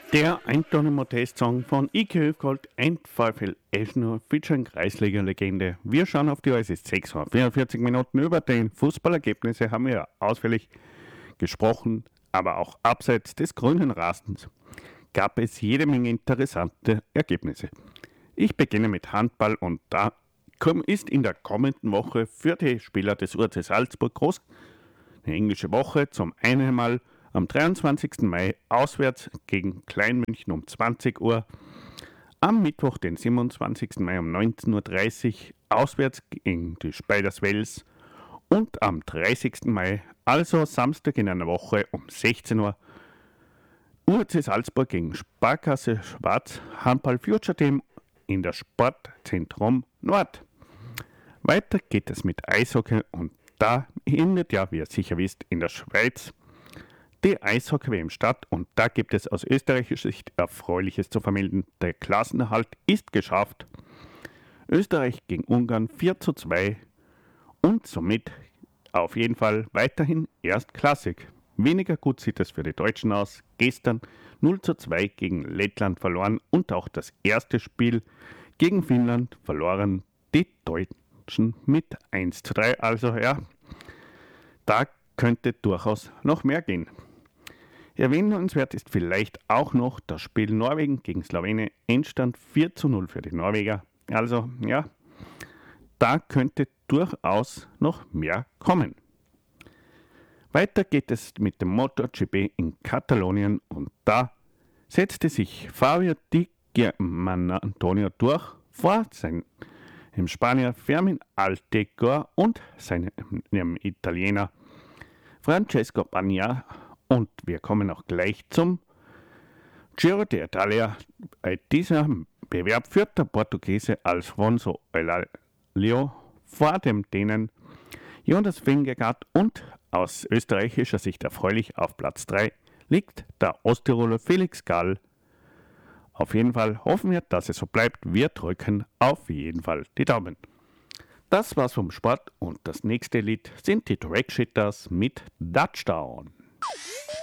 Der Antonio-Modest-Song von IQ called and VfL Eschnur featuring Kreisliga-Legende. Wir schauen auf die Uhr, es ist 6 Uhr, 44 Minuten. Über den Fußballergebnisse haben wir ja ausführlich gesprochen, aber auch abseits des grünen Rasens gab es jede Menge interessante Ergebnisse. Ich beginne mit Handball und da ist in der kommenden Woche für die Spieler des UC Salzburg groß eine englische Woche. Zum einen mal am 23. Mai auswärts gegen Kleinmünchen um 20 Uhr. Am Mittwoch, den 27. Mai um 19.30 Uhr auswärts gegen die Spiders Wels. Und am 30. Mai, also Samstag in einer Woche um 16 Uhr, UC Salzburg gegen Sparkasse Schwarz Handball Future Team in der Sportzentrum Nord. Weiter geht es mit Eishockey und da endet ja, wie ihr sicher wisst, in der Schweiz die Eishockey-WM statt und da gibt es aus österreichischer Sicht Erfreuliches zu vermelden. Der Klassenerhalt ist geschafft. Österreich gegen Ungarn 4:2 und somit auf jeden Fall weiterhin erstklassig. Weniger gut sieht es für die Deutschen aus. Gestern 0:2 gegen Lettland verloren und auch das erste Spiel gegen Finnland verloren die Deutschen mit 1:3. Also ja, da könnte durchaus noch mehr gehen. Erwähnenswert ist vielleicht auch noch das Spiel Norwegen gegen Slowenien. Endstand 4:0 für die Norweger. Also ja, da könnte durchaus noch mehr kommen. Weiter geht es mit dem MotoGP in Katalonien und da setzte sich Fabio Di Gianantonio durch vor seinem Spanier Fermin Altegor und seinem Italiener Francesco Bagnaia. Und wir kommen auch gleich zum Giro d'Italia. Bei diesem Bewerb führt der Portugiese Alfonso Elalio vor dem Dänen Jonas Vingegaard und aus österreichischer Sicht erfreulich auf Platz 3 liegt der Osttiroler Felix Gall. Auf jeden Fall hoffen wir, dass es so bleibt. Wir drücken auf jeden Fall die Daumen. Das war's vom Sport und das nächste Lied sind die Trackshitters mit Touchdown.